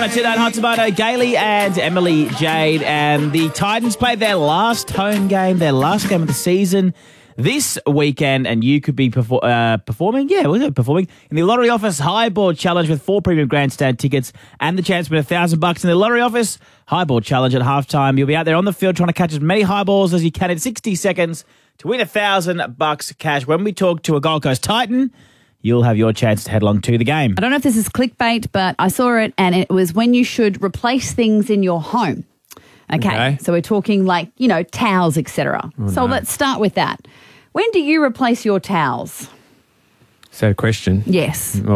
1029 Hot Tomato, Gailey and Emily Jade. And the Titans played their last home game, their last game of the season this weekend, and you could be performing in the Lottery Office Highboard Challenge with 4 premium grandstand tickets and the chance to win $1,000 in the Lottery Office Highboard Challenge at halftime. You'll be out there on the field trying to catch as many highballs as you can in 60 seconds to win $1,000 cash. When we talk to a Gold Coast Titan, you'll have your chance to head along to the game. I don't know if this is clickbait, but I saw it, and it was when you should replace things in your home. Okay. So we're talking like, towels, etc. Let's start with that. When do you replace your towels? Is that a question? Yes.